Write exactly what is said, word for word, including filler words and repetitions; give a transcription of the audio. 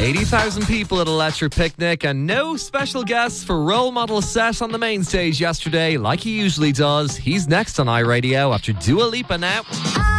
eighty thousand people at a Electric Picnic and no special guests for Role Model set on the main stage yesterday like he usually does. He's next on iRadio after Dua Lipa now.